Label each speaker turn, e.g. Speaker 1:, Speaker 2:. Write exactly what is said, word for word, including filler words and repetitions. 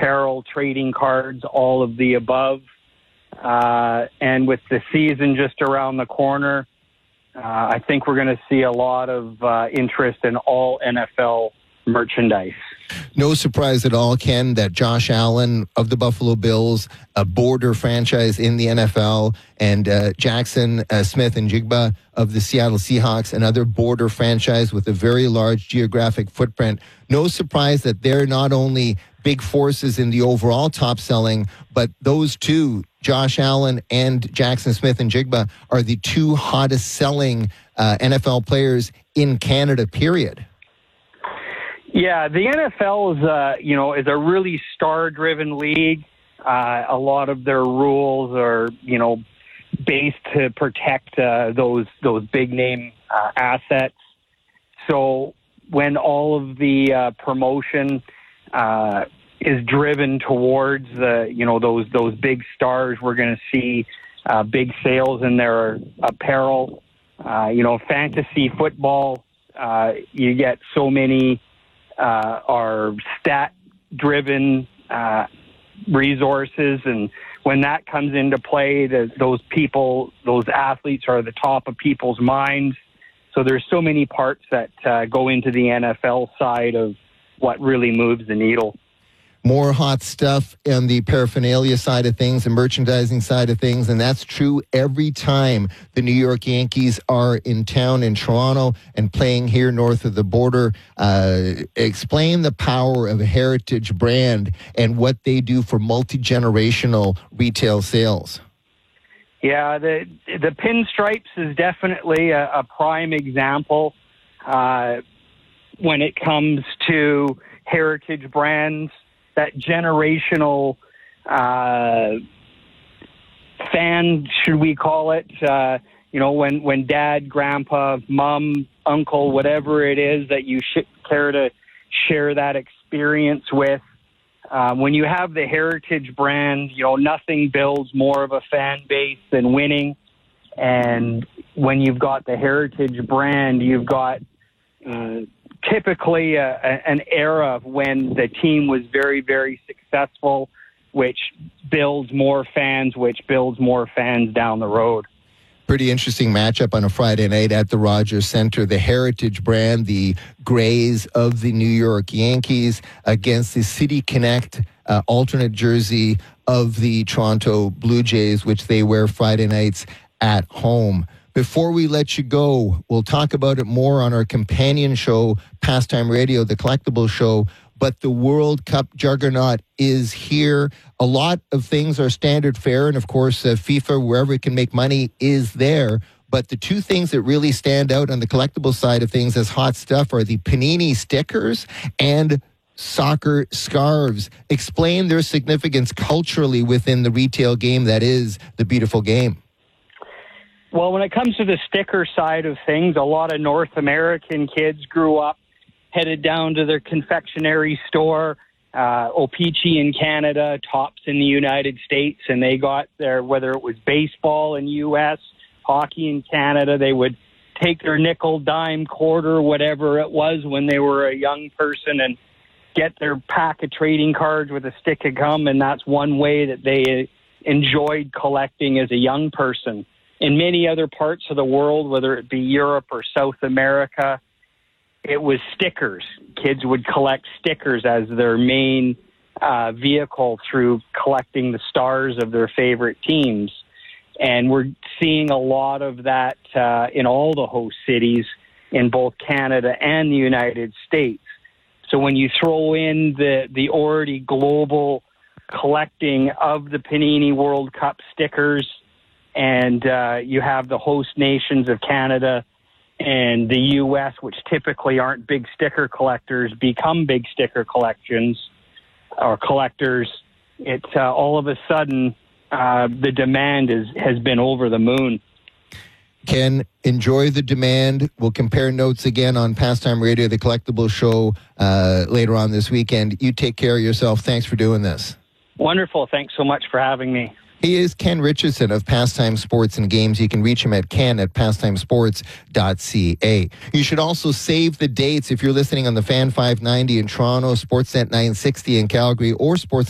Speaker 1: apparel, trading cards, all of the above. Uh, and with the season just around the corner, uh, I think we're going to see a lot of uh, interest in all N F L merchandise.
Speaker 2: No surprise at all, Ken, that Josh Allen of the Buffalo Bills, a border franchise in the N F L, and uh, Jackson uh, Smith and Jigba of the Seattle Seahawks, another border franchise with a very large geographic footprint. No surprise that they're not only big forces in the overall top selling, but those two, Josh Allen and Jackson Smith and Jigba, are the two hottest selling uh, N F L players in Canada, period.
Speaker 1: Yeah, the N F L is, uh, you know, is a really star-driven league. Uh, a lot of their rules are, you know, based to protect uh, those those big-name uh, assets. So when all of the uh, promotion uh, is driven towards the, you know, those those big stars, we're going to see uh, big sales in their apparel. Uh, you know, fantasy football, uh, you get so many. Uh, are stat-driven uh, resources, and when that comes into play, the, those people, those athletes are the top of people's minds. So there's so many parts that uh, go into the N F L side of what really moves the needle.
Speaker 2: More hot stuff on the paraphernalia side of things, the merchandising side of things, and that's true every time the New York Yankees are in town in Toronto and playing here north of the border. Uh, explain the power of a heritage brand and what they do for multi-generational retail sales.
Speaker 1: Yeah, the the pinstripes is definitely a, a prime example uh, when it comes to heritage brands. That generational uh, fan, should we call it? Uh, you know, when, when dad, grandpa, mom, uncle, whatever it is that you sh- care to share that experience with. Uh, when you have the heritage brand, you know, nothing builds more of a fan base than winning. And when you've got the heritage brand, you've got uh, typically a, a, an era when the team was very, very successful, which builds more fans, which builds more fans down the road.
Speaker 2: Pretty interesting matchup on a Friday night at the Rogers Center. The heritage brand, the Grays of the New York Yankees, against the City Connect uh, alternate jersey of the Toronto Blue Jays, which they wear Friday nights at home. Before we let you go, we'll talk about it more on our companion show, Pastime Radio, the collectible show. But the World Cup juggernaut is here. A lot of things are standard fare. And, of course, uh, FIFA, wherever it can make money, is there. But the two things that really stand out on the collectible side of things as hot stuff are the Panini stickers and soccer scarves. Explain their significance culturally within the retail game that is the beautiful game.
Speaker 1: Well, when it comes to the sticker side of things, a lot of North American kids grew up, headed down to their confectionery store, uh, O-Pee-Chee in Canada, Tops in the United States, and they got their, whether it was baseball in U S, hockey in Canada, they would take their nickel, dime, quarter, whatever it was when they were a young person and get their pack of trading cards with a stick of gum, and that's one way that they enjoyed collecting as a young person. In many other parts of the world, whether it be Europe or South America, it was stickers. Kids would collect stickers as their main uh, vehicle through collecting the stars of their favorite teams. And we're seeing a lot of that uh, in all the host cities in both Canada and the United States. So when you throw in the, the already global collecting of the Panini World Cup stickers, and uh, you have the host nations of Canada and the U S, which typically aren't big sticker collectors, become big sticker collections or collectors, it uh, all of a sudden uh, the demand is has been over the moon.
Speaker 2: Ken, enjoy the demand. We'll compare notes again on Pastime Radio, the collectible show, uh, later on this weekend. You take care of yourself. Thanks for doing this.
Speaker 1: Wonderful. Thanks so much for having me.
Speaker 2: He is Ken Richardson of Pastime Sports and Games. You can reach him at ken at pastimesports dot c a. You should also save the dates if you're listening on the Fan five ninety in Toronto, Sportsnet nine sixty in Calgary, or Sports